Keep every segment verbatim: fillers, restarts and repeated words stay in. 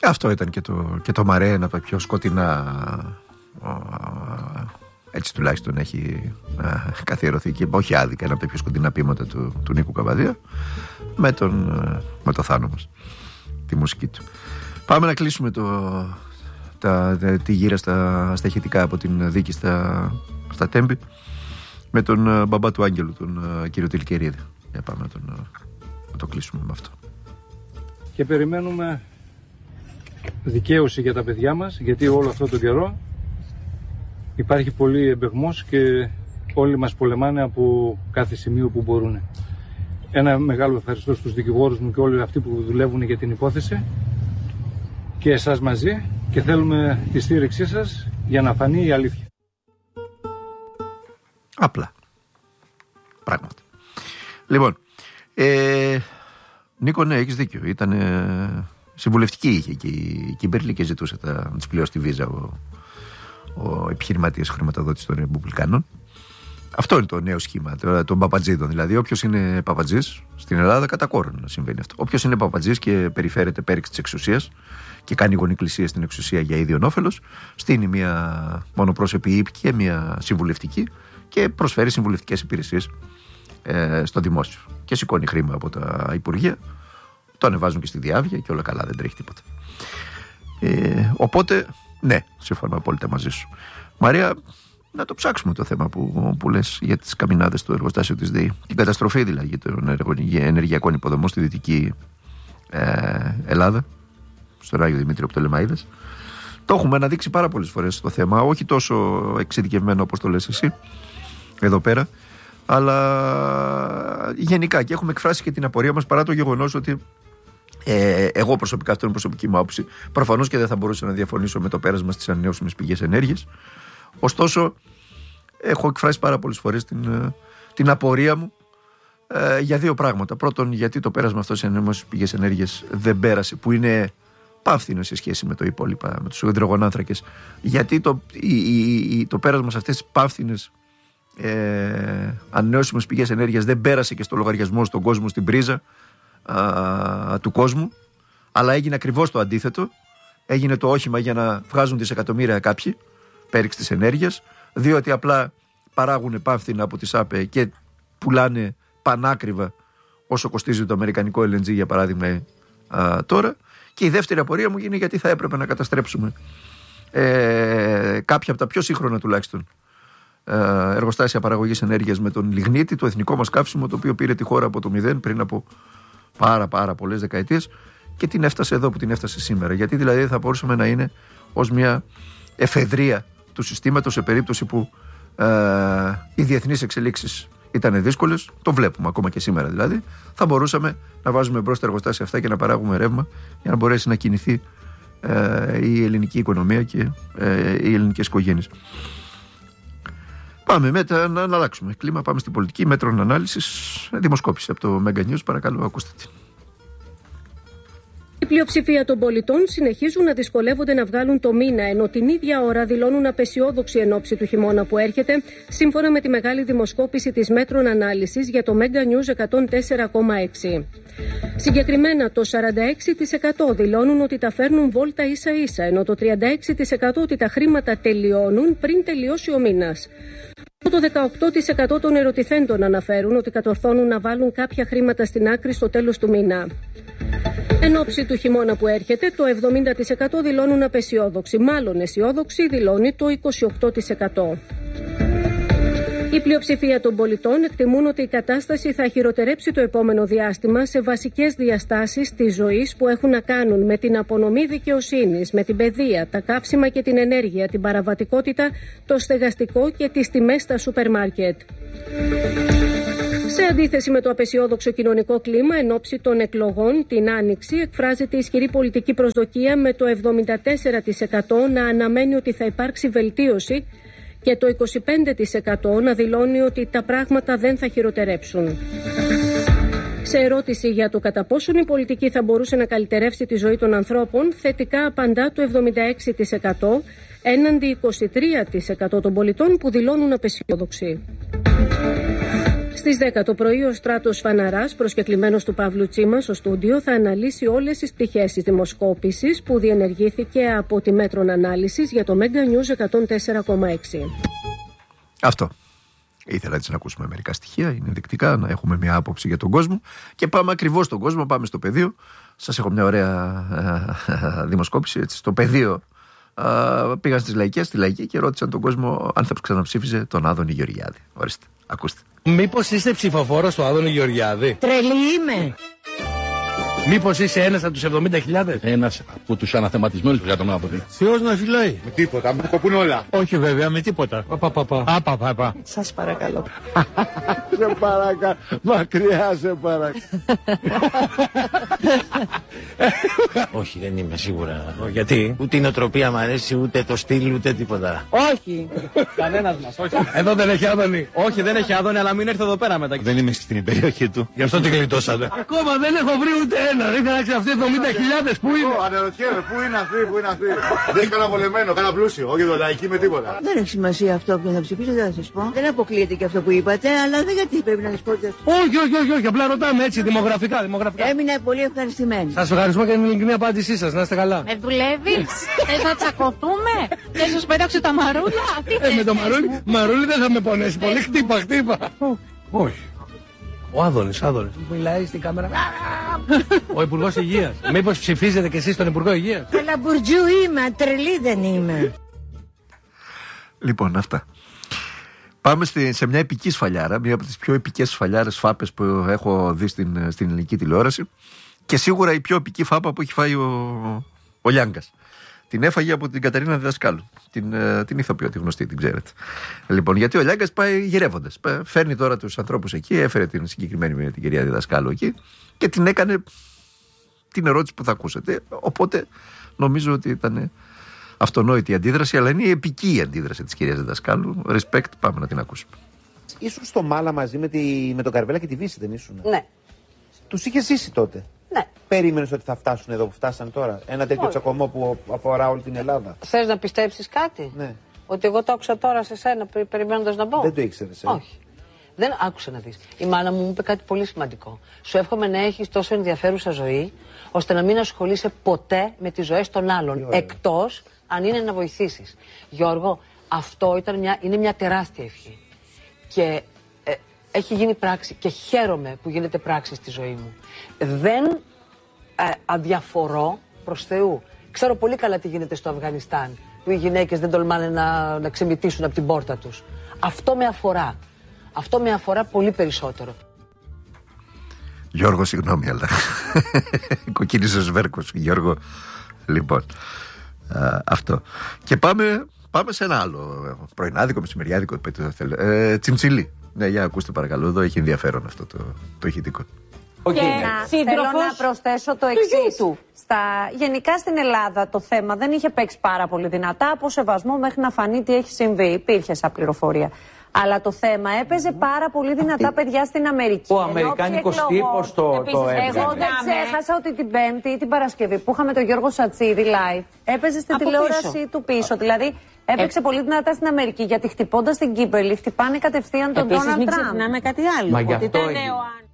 Αυτό ήταν και το, και το Μαρέ, ένα από τα πιο σκοτεινά, έτσι τουλάχιστον έχει καθιερωθεί και όχι άδικα, ένα από τα πιο σκοτεινά ποίηματα του, του Νίκου Καβαδία, με, τον, με το Θάνο μας, τη μουσική του. Πάμε να κλείσουμε το, τα, τη γύρα στα, στα ηχητικά από την δίκη στα, στα Τέμπη με τον μπαμπά του Άγγελου, τον κύριο Τιλκερίδη. Για πάμε να, τον, να το κλείσουμε με αυτό. Και περιμένουμε δικαίωση για τα παιδιά μας, γιατί όλο αυτό τον καιρό υπάρχει πολύ εμπεγμός και όλοι μας πολεμάνε από κάθε σημείο που μπορούν. Ένα μεγάλο ευχαριστώ στους δικηγόρους μου και όλοι αυτοί που δουλεύουν για την υπόθεση και εσάς μαζί, και θέλουμε τη στήριξή σας για να φανεί η αλήθεια. Απλά. Πράγματι. Λοιπόν, ε, Νίκο, ναι, έχεις δίκιο. Ήταν ε, συμβουλευτική είχε και η Κιμπέρλη και ζητούσε τα, να της πληρώσει τη βίζα ο, ο επιχειρηματίας χρηματοδότης των Ρεπουμπλικάνων. Αυτό είναι το νέο σχήμα των παπατζίδων. Δηλαδή, όποιος είναι παπατζής στην Ελλάδα, κατά κόρον να συμβαίνει αυτό. Όποιος είναι παπατζής και περιφέρεται πέριξ της εξουσίας και κάνει γονικλησία στην εξουσία για ίδιον όφελος, στείνει μια μονοπρόσωπη ύπη και μια συμβουλευτική και προσφέρει συμβουλευτικές υπηρεσίες ε, στο δημόσιο. Και σηκώνει χρήμα από τα υπουργεία, το ανεβάζουν και στη διάβια και όλα καλά, δεν τρέχει τίποτα. Ε, οπότε, ναι, συμφωνώ απόλυτα μαζί σου. Μαρία, να το ψάξουμε το θέμα που, που λες για τις καμινάδες στο εργοστάσιο της ΔΕΗ. Την καταστροφή δηλαδή των ενεργειακών υποδομών στη Δυτική ε, Ελλάδα, στον Άγιο Δημήτριο Πτολεμαΐδας. Το έχουμε αναδείξει πάρα πολλές φορές το θέμα, όχι τόσο εξειδικευμένο όπως το λες εσύ εδώ πέρα, αλλά γενικά, και έχουμε εκφράσει και την απορία μας, παρά το γεγονός ότι ε, εγώ προσωπικά, αυτό είναι προσωπική μου άποψη, προφανώς και δεν θα μπορούσα να διαφωνήσω με το πέρασμα στις ανανεώσιμες πηγές ενέργειας. Ωστόσο, έχω εκφράσει πάρα πολλές φορές την, την απορία μου ε, για δύο πράγματα. Πρώτον, γιατί το πέρασμα αυτό στις ανανεώσιμες πηγές ενέργειας δεν πέρασε, που είναι πάυθυνο σε σχέση με το υπόλοιπα, με τους υδρογονάνθρακες. Γιατί το, η, η, το πέρασμα σε αυτές τις πάυθυνες ε, ανανεώσιμες πηγές ενέργειας δεν πέρασε και στο λογαριασμό στον κόσμο, στην πρίζα α, του κόσμου, αλλά έγινε ακριβώς το αντίθετο. Έγινε το όχημα για να βγάζουν δισεκατομμύρια κάποιοι πέριξ της ενέργειας, διότι απλά παράγουν πάυθυνα από τις ΑΠΕ και πουλάνε πανάκριβα όσο κοστίζει το αμερικανικό ελ εν τζι, για παράδειγμα, α, τώρα. Και η δεύτερη απορία μου είναι γιατί θα έπρεπε να καταστρέψουμε ε, κάποια από τα πιο σύγχρονα τουλάχιστον ε, εργοστάσια παραγωγής ενέργειας με τον λιγνίτη, το εθνικό μας καύσιμο, το οποίο πήρε τη χώρα από το μηδέν πριν από πάρα πάρα πολλές δεκαετίες και την έφτασε εδώ που την έφτασε σήμερα. Γιατί δηλαδή θα μπορούσαμε να είναι ως μια εφεδρεία του συστήματος σε περίπτωση που ε, οι διεθνείς εξελίξεις ήταν δύσκολες, το βλέπουμε ακόμα και σήμερα δηλαδή, θα μπορούσαμε να βάζουμε μπρος τα εργοστάσια αυτά και να παράγουμε ρεύμα για να μπορέσει να κινηθεί ε, η ελληνική οικονομία και ε, οι ελληνικές οικογένειες. Πάμε μετά να, να αλλάξουμε κλίμα, πάμε στην πολιτική. Μέτρων ανάλυσης, δημοσκόπηση από το Mega News, παρακαλώ ακούστε την. Η πλειοψηφία των πολιτών συνεχίζουν να δυσκολεύονται να βγάλουν το μήνα, ενώ την ίδια ώρα δηλώνουν απαισιόδοξη εν ώψη του χειμώνα που έρχεται, σύμφωνα με τη μεγάλη δημοσκόπηση της Μέτρων Ανάλυσης για το Mega News εκατόν τέσσερα κόμμα έξι. Συγκεκριμένα, το σαράντα έξι τοις εκατό δηλώνουν ότι τα φέρνουν βόλτα ίσα-ίσα, ενώ το τριάντα έξι τοις εκατό ότι τα χρήματα τελειώνουν πριν τελειώσει ο μήνας. Το δεκαοκτώ τοις εκατό των ερωτηθέντων αναφέρουν ότι κατορθώνουν να βάλουν κάποια χρήματα στην άκρη στο τέλος του μήνα. Εν ώψη του χειμώνα που έρχεται, το εβδομήντα τοις εκατό δηλώνουν απαισιόδοξοι, μάλλον αισιόδοξοι δηλώνει το είκοσι οκτώ τοις εκατό. Η πλειοψηφία των πολιτών εκτιμούν ότι η κατάσταση θα χειροτερέψει το επόμενο διάστημα σε βασικές διαστάσεις της ζωής που έχουν να κάνουν με την απονομή δικαιοσύνης, με την παιδεία, τα καύσιμα και την ενέργεια, την παραβατικότητα, το στεγαστικό και τις τιμές στα σούπερ μάρκετ. Σε αντίθεση με το απαισιόδοξο κοινωνικό κλίμα εν ώψη των εκλογών την Άνοιξη, εκφράζεται ισχυρή πολιτική προσδοκία με το εβδομήντα τέσσερα τοις εκατό να αναμένει ότι θα υπάρξει βελτίωση και το είκοσι πέντε τοις εκατό να δηλώνει ότι τα πράγματα δεν θα χειροτερέψουν. Σε ερώτηση για το κατά πόσον η πολιτική θα μπορούσε να καλυτερεύσει τη ζωή των ανθρώπων, θετικά απαντά το εβδομήντα έξι τοις εκατό έναντι είκοσι τρία τοις εκατό των πολιτών που δηλώνουν απαισιόδοξοι. Στις δέκα το πρωί, ο Στράτος Φαναράς, προσκεκλημένος του Παύλου Τσίμα στο στούντιο, θα αναλύσει όλες τις πτυχές της δημοσκόπησης που διενεργήθηκε από τη Μέτρων Ανάλυσης για το Mega News εκατόν τέσσερα κόμμα έξι. Αυτό. Ήθελα έτσι να ακούσουμε μερικά στοιχεία, είναι ενδεικτικά, να έχουμε μια άποψη για τον κόσμο. Και πάμε ακριβώς στον κόσμο, πάμε στο πεδίο. Σας έχω μια ωραία ε, δημοσκόπηση έτσι, στο πεδίο. Uh, πήγαν στις λαϊκές, στη λαϊκή και ρώτησαν τον κόσμο αν θα ξαναψήφιζε τον Άδωνη Γεωργιάδη. Ορίστε, ακούστε. Μήπως είστε ψηφοφόρος του Άδωνη Γεωργιάδη? Τρελή είμαι. Μήπως είσαι ένας από τους εβδομήντα χιλιάδες? Ένας από τους αναθεματισμένους που τον Άδωνη. Θεός να φυλάει. Με τίποτα, μου κοπούν όλα. Όχι βέβαια, με τίποτα. Απαπαπα. Σας παρακαλώ. Σε παρακαλώ, μακριά σε παρακαλώ. Όχι, δεν είμαι σίγουρα. Γιατί? Ούτε η νοοτροπία μου αρέσει, ούτε το στυλ, ούτε τίποτα. Όχι. Κανένας μας, όχι. Εδώ δεν έχει Άδωνη. Όχι, δεν έχει Άδωνη, αλλά μην έρθει εδώ πέρα μετά. Δεν είμαι στην περιοχή του. Γι' αυτό την γλιτώσατε. Ακόμα δεν έχω βρει ούτε ένα. Δεν θα αυτοί εβδομήντα χιλιάδες που είναι. Αναρωτιέμαι, πού είναι αυτοί, πού είναι αυτοί. Δεν έχει κανένα βολεμένο, κανένα πλούσιο. Όχι εδώ λαϊκή με τίποτα. Δεν έχει σημασία αυτό που θα ψηφίσω, δεν θα σας πω. Δεν αποκλείεται και αυτό που είπατε, αλλά δεν γιατί πρέπει να σας πω. Όχι, όχι, όχι, όχι. Απλά ρωτάμε έτσι, δημογραφικά. δημογραφικά. Έμεινα πολύ ευχαριστημένη. Σας ευχαριστώ για την ειλικρινή απάντησή σας. Να είστε καλά. Με δουλεύεις, δεν θα τσακωθούμε, δεν σας πέταξε τα μαρούλια. Ε, με το μαρούλι, μαρούλι δεν θα με πονέσει πολύ. Χτύπα, χτύπα. Όχι. Ο Άδωνης, Άδωνης. Μιλάει στην κάμερα. Ο Υπουργός Υγείας. Μήπως ψηφίζετε κι εσείς τον Υπουργό Υγείας? Καλά μπουρτζού είμαι, τρελή δεν είμαι. Λοιπόν, αυτά. Πάμε στη, σε μια επική σφαλιάρα, μια από τις πιο επικές σφαλιάρες φάπες που έχω δει στην, στην ελληνική τηλεόραση. Και σίγουρα η πιο επική φάπα που έχει φάει ο, ο Λιάγκας. Την έφαγε από την Καταρίνα Διδασκάλου. Την, την ηθοποιό, τη γνωστή, την ξέρετε. Λοιπόν, γιατί ο Λιάγκας πάει γυρεύοντας. Φέρνει τώρα τους ανθρώπους εκεί, έφερε την συγκεκριμένη την κυρία Διδασκάλου εκεί και την έκανε την ερώτηση που θα ακούσετε. Οπότε νομίζω ότι ήταν αυτονόητη η αντίδραση, αλλά είναι η επική η αντίδραση της κυρίας Διδασκάλου. Respect, πάμε να την ακούσουμε. Ήσουν στο Μάλα μαζί με, τη, με τον Καρβέλα και τη Βύση, δεν ήσουν? Ναι. Τους είχε ζήσει τότε? Ναι. Περίμενες ότι θα φτάσουν εδώ που φτάσαν τώρα? Ένα τέτοιο τσακωμό που αφορά όλη την Ελλάδα. Θες να πιστέψεις κάτι? Ναι. Ότι εγώ το άκουσα τώρα σε σένα περιμένοντας να μπω? Δεν το ήξερες, ε? Όχι. Δεν άκουσα να δεις. Η μάνα μου μου είπε κάτι πολύ σημαντικό. Σου εύχομαι να έχεις τόσο ενδιαφέρουσα ζωή, ώστε να μην ασχολείσαι ποτέ με τις ζωές των άλλων. Εκτός αν είναι να βοηθήσεις. Γιώργο, αυτό ήταν μια, είναι μια τεράστια ευχή. Και ε, έχει γίνει πράξη και χαίρομαι που γίνεται πράξη στη ζωή μου. Δεν ε, αδιαφορώ προς Θεού. Ξέρω πολύ καλά τι γίνεται στο Αφγανιστάν, που οι γυναίκες δεν τολμάνε να, να ξεμητήσουν από την πόρτα τους. Αυτό με αφορά. Αυτό με αφορά πολύ περισσότερο. Γιώργο, συγγνώμη, αλλά κοκκίνησε ο Σβέρκος, Γιώργο. Λοιπόν, α, αυτό. Και πάμε, πάμε σε ένα άλλο πρωινάδικο, μεσημεριάδικο, ε, τσιμτσιλί. Ναι, για ακούστε παρακαλώ, εδώ έχει ενδιαφέρον αυτό το, το ηχητικό. Okay. Και θέλω να προσθέσω το εξής. Στα... Γενικά στην Ελλάδα το θέμα δεν είχε παίξει πάρα πολύ δυνατά από σεβασμό μέχρι να φανεί τι έχει συμβεί. Υπήρχε σαν πληροφορία. Αλλά το θέμα έπαιζε πάρα πολύ δυνατά παιδιά στην Αμερική. Ο αμερικάνικος τύπος το, το έπαιζε. Εγώ δεν ξέχασα ότι την Πέμπτη ή την Παρασκευή που είχαμε τον Γιώργο Σατσίδη live, έπαιζε στην τηλεόραση πίσω. του πίσω. Δηλαδή έπαιξε ε... πολύ δυνατά στην Αμερική. Γιατί χτυπώντας την Κίμπερλι, χτυπάνε κατευθείαν τον Ντόναλντ Τραμπ. Επίσης μην ξεχνάμε κάτι άλλο. Μα ότι αυτό ήταν είναι.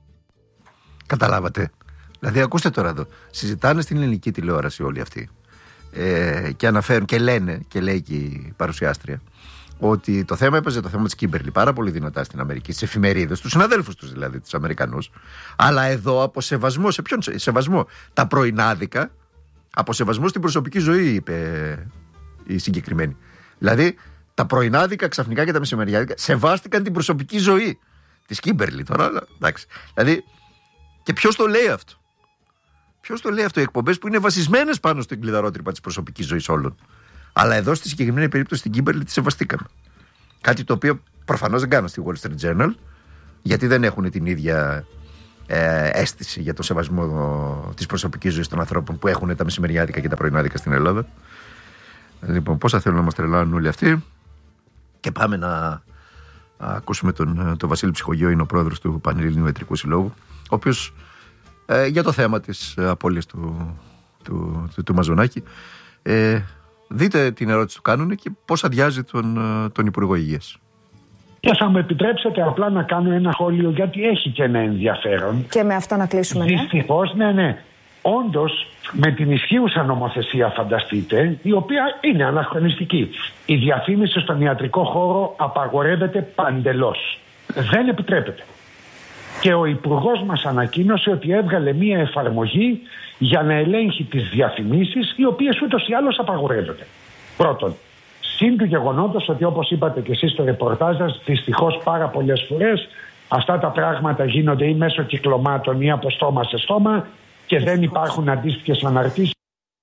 Καταλάβατε. Δηλαδή, ακούστε τώρα εδώ. Συζητάνε στην ελληνική τηλεόραση όλοι αυτοί. Ε, και αναφέρουν και λένε, και λέει και η παρουσιάστρια, ότι το θέμα έπαιζε το θέμα της Κίμπερλι πάρα πολύ δυνατά στην Αμερική, στις εφημερίδες, τους συναδέλφους τους δηλαδή, τους Αμερικανούς. Αλλά εδώ από σεβασμό, σε ποιον σεβασμό? Τα πρωινάδικα, από σεβασμό στην προσωπική ζωή, είπε η συγκεκριμένη. Δηλαδή, τα πρωινάδικα ξαφνικά και τα μεσημεριάδικα σεβάστηκαν την προσωπική ζωή της Κίμπερλι τώρα. Εντάξει. Δηλαδή, και ποιος το λέει αυτό? Ποιος το λέει αυτό? Οι εκπομπές που είναι βασισμένες πάνω στην κλειδαρότρυπα της προσωπικής ζωής όλων. Αλλά εδώ στη συγκεκριμένη περίπτωση την Κίμπερλι τη σεβαστήκαμε. Κάτι το οποίο προφανώς δεν κάνουν στη Wall Street Journal, γιατί δεν έχουν την ίδια ε, αίσθηση για το σεβασμό της προσωπικής ζωής των ανθρώπων που έχουν τα μεσημεριάτικα και τα πρωινάδικα στην Ελλάδα. Λοιπόν, πόσα θέλουν να μας τρελάνουν όλοι αυτοί. Και πάμε να, να ακούσουμε τον, τον Βασίλη Ψυχογείο, είναι ο πρόεδρος του Πανελληνίου Ιατρικού Συλλόγου, ο οποίος ε, για το θέμα της απώλειας του, του, του, του Μαζονάκη, ε, δείτε την ερώτηση του κάνουν και πώς αδειάζει τον, τον Υπουργό Υγείας. Και θα μου επιτρέψετε απλά να κάνω ένα σχόλιο, γιατί έχει και ένα ενδιαφέρον. Και με αυτό να κλείσουμε. Δυστυχώς, ναι, ναι. Όντως, με την ισχύουσα νομοθεσία, φανταστείτε, η οποία είναι αναχρονιστική, η διαφήμιση στον ιατρικό χώρο απαγορεύεται παντελώς. Δεν επιτρέπεται. Και ο Υπουργός μας ανακοίνωσε ότι έβγαλε μία εφαρμογή για να ελέγχει τις διαφημίσεις, οι οποίες ούτως ή άλλως απαγορεύονται. Πρώτον, συν του γεγονότος ότι, όπως είπατε και εσείς στο ρεπορτάζ σας, δυστυχώς πάρα πολλές φορές αυτά τα πράγματα γίνονται ή μέσω κυκλωμάτων ή από στόμα σε στόμα και δεν υπάρχουν αντίστοιχες αναρτήσεις.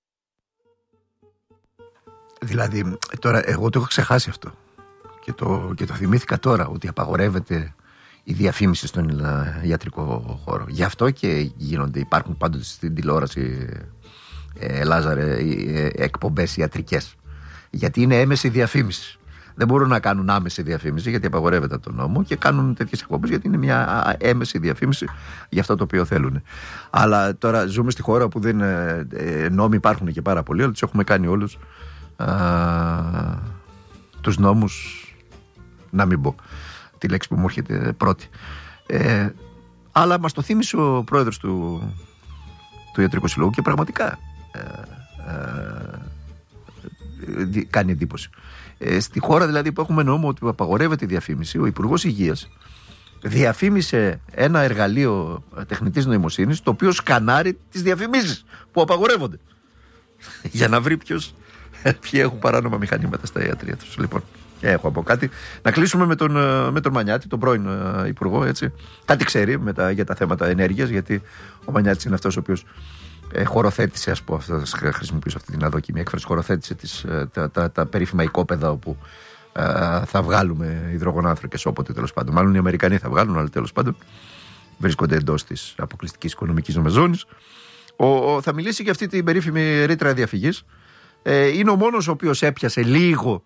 Δηλαδή, τώρα εγώ το έχω ξεχάσει αυτό και το, και το θυμήθηκα τώρα, ότι απαγορεύεται η διαφήμιση στον ιατρικό χώρο. Γι' αυτό και γίνονται, υπάρχουν πάντοτε στην τηλεόραση, ε, Λάζαρε, ε, εκπομπές ιατρικές. Γιατί είναι έμεση διαφήμιση. Δεν μπορούν να κάνουν άμεση διαφήμιση, γιατί απαγορεύεται από τον νόμο, και κάνουν τέτοιες εκπομπές γιατί είναι μια έμεση διαφήμιση για αυτό το οποίο θέλουν. Αλλά τώρα ζούμε στη χώρα που δεν, ε, νόμοι υπάρχουν και πάρα πολλοί, αλλά τους έχουμε κάνει όλους α, τους νόμους, να μην πω τη λέξη που μου έρχεται πρώτη. Ε, αλλά μας το θύμισε ο πρόεδρος του, του Ιατρικού Συλλόγου και πραγματικά ε, ε, κάνει εντύπωση. Ε, στη χώρα δηλαδή που έχουμε νόμο ότι απαγορεύεται η διαφήμιση, ο Υπουργός Υγείας διαφήμισε ένα εργαλείο τεχνητής νοημοσύνης το οποίο σκανάρει τις διαφημίσεις που απαγορεύονται για να βρει ποιος, ποιοι έχουν παράνομα μηχανήματα στα ιατρεία τους. Λοιπόν, έχω από κάτι. Να κλείσουμε με τον, με τον Μανιάτη, τον πρώην Υπουργό, έτσι. Κάτι ξέρει με τα, για τα θέματα ενέργειας, γιατί ο Μανιάτης είναι αυτός ο οποίος ε, χωροθέτησε, ας πω, αυτό, θα χρησιμοποιήσω αυτή την αδόκιμη έκφραση, χωροθέτησε τις, τα, τα, τα περίφημα οικόπεδα όπου ε, θα βγάλουμε υδρογονάνθρακες όποτε, τέλος πάντων. Μάλλον οι Αμερικανοί θα βγάλουν, αλλά τέλος πάντων βρίσκονται εντός της αποκλειστικής οικονομικής ζώνης. Ο, ο, θα μιλήσει για αυτή την περίφημη ρήτρα διαφυγής. Ε, είναι ο μόνος ο οποίος έπιασε λίγο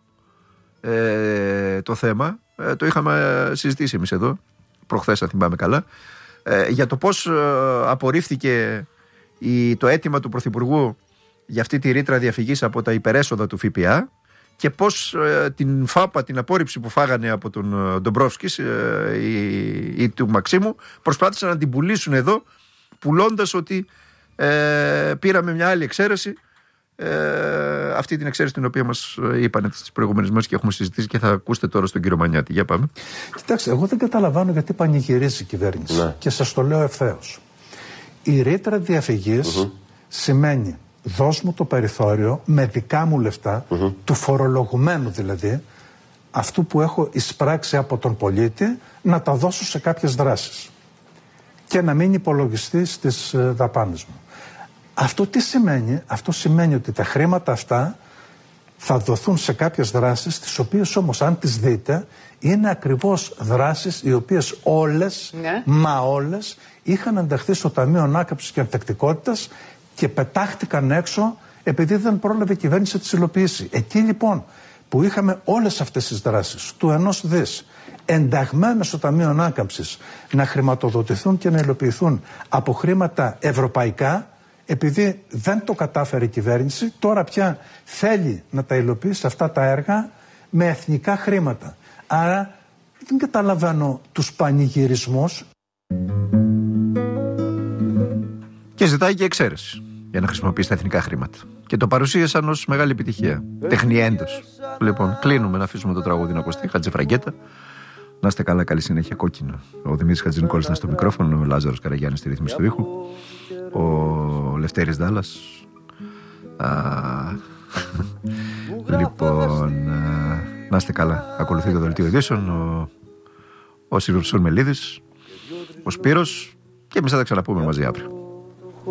ε, το θέμα. Ε, το είχαμε συζητήσει εμείς εδώ, προχθές, αν θυμάμαι καλά, ε, για το πώς ε, απορρίφθηκε η, το αίτημα του Πρωθυπουργού για αυτή τη ρήτρα διαφυγής από τα υπερέσοδα του ΦΠΑ και πώς ε, την φάπα, την απόρριψη που φάγανε από τον Ντομπρόφσκης ε, ή, ή του Μαξίμου, προσπάθησαν να την πουλήσουν εδώ, πουλώντας ότι ε, πήραμε μια άλλη εξαίρεση. Ε, αυτή την εξαίρεση την οποία μας είπαν τις προηγούμενες μέρες και έχουμε συζητήσει και θα ακούσετε τώρα στον κύριο Μανιάτη. Για πάμε. Κοιτάξτε, εγώ δεν καταλαβαίνω γιατί πανηγυρίζει η κυβέρνηση. Ναι. Και σας το λέω ευθέως. Η ρήτρα διαφυγής mm-hmm. σημαίνει δώσ' μου το περιθώριο με δικά μου λεφτά, mm-hmm. του φορολογουμένου δηλαδή, αυτού που έχω εισπράξει από τον πολίτη, να τα δώσω σε κάποιες δράσεις και να μην υπολογιστεί στις δαπάνες μου. Αυτό τι σημαίνει? Αυτό σημαίνει ότι τα χρήματα αυτά θα δοθούν σε κάποιες δράσεις, τις οποίες όμως, αν τις δείτε, είναι ακριβώς δράσεις οι οποίες όλες, ναι. μα όλες, είχαν ενταχθεί στο Ταμείο Ανάκαμψης και Ανθεκτικότητας και πετάχτηκαν έξω επειδή δεν πρόλαβε η κυβέρνηση να τις υλοποιήσει. Εκεί λοιπόν που είχαμε όλες αυτές τις δράσεις του ενός δις ενταγμένες στο Ταμείο Ανάκαμψης να χρηματοδοτηθούν και να υλοποιηθούν από χρήματα ευρωπαϊκά, επειδή δεν το κατάφερε η κυβέρνηση, τώρα πια θέλει να τα υλοποιήσει αυτά τα έργα με εθνικά χρήματα. Άρα δεν καταλαβαίνω τους πανηγυρισμούς. Και ζητάει και εξαίρεση για να χρησιμοποιήσει τα εθνικά χρήματα. Και το παρουσίασαν ως μεγάλη επιτυχία. Τεχνιέντος. Λοιπόν, κλείνουμε να αφήσουμε το τραγούδι να ακουστεί. Χατζηφραγκέτα. Να είστε καλά, καλή συνέχεια. Κόκκινο. Ο Δημήτρης Χατζηνικόλης ήταν στο μικρόφωνο, ο Λάζαρος Καραγιάννης στη ρύθμιση του ήχου, ο Λευτέρης Δάλλας. Α, λοιπόν, α, να είστε καλά. Ακολουθεί το δελτίο ειδήσεων, ο, ο Σιλουρσούν Μελίδης, ο Σπύρος, και εμείς θα τα ξαναπούμε μαζί αύριο.